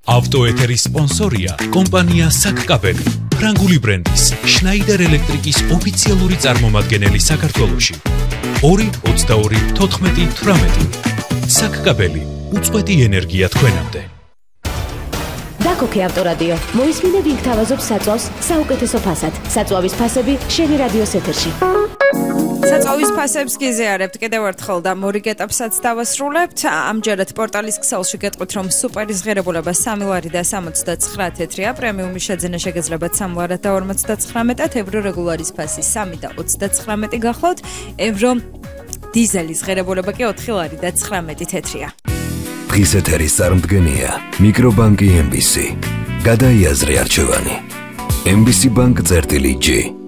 ავტოეთერის სპონსორია კომპანია საკკაბელი, ფრანგული ბრენდის შნაიდერ ელექტრიკის ოფიციალური წარმომადგენელი საქართველოში. 2-22-14-18 საკკაბელი, უწყვეტი ენერგია თქვენამდე. დაკოქე ავტორადიო, მოისმინე ვინ გთავაზობს საწვავს საუკეთესო ფასად. საწვავის ფასები შენი რადიოს ეთერში. საწვავის ფასებს გიზიარებთ კიდევ ერთხელ და მორიგ ეტაპსაც დავასრულებთ. ამჯერად პორტალის ქსელში გეტყვით, რომ სუპერის ღირებულება 3 ლარი და 69 თეთრია, პრემიუმის შეძენა შეგეძლებათ 3 ლარად და 59, ევრო რეგულარის ფასი 3 და 29 გახლავთ, ევრო დიზელის ღირებულება კი 4 ლარი და 19 თეთრია. დღის ეთერის წარმდგენია მიკრობანკი MBC. გადაიაზრე არჩევანი. MBC Bank წერტილი G.